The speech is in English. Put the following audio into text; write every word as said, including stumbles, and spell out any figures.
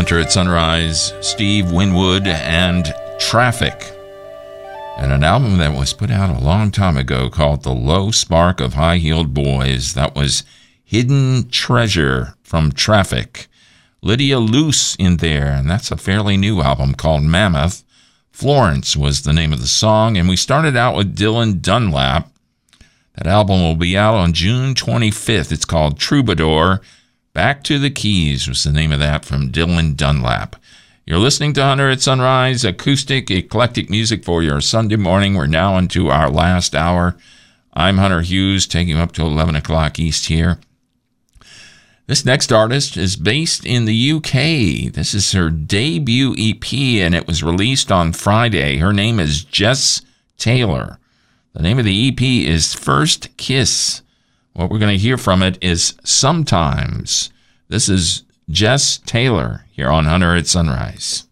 Hunter at Sunrise, Steve Winwood, and Traffic. And an album that was put out a long time ago called The Low Spark of High-Heeled Boys. That was Hidden Treasure from Traffic. Lydia Luce in there, and that's a fairly new album called Mammoth. Florence was the name of the song, and we started out with Dylan Dunlap. That album will be out on June twenty-fifth. It's called Troubadour. Back to the Keys was the name of that from Dylan Dunlap. You're listening to Hunter at Sunrise, acoustic, eclectic music for your Sunday morning. We're now into our last hour. I'm Hunter Hughes, taking you up to eleven o'clock East here. This next artist is based in the U K. This is her debut E P, and it was released on Friday. Her name is Jess Taylor. The name of the E P is First Kiss. What we're going to hear from it is Sometimes. This is Jess Taylor here on Hunter at Sunrise.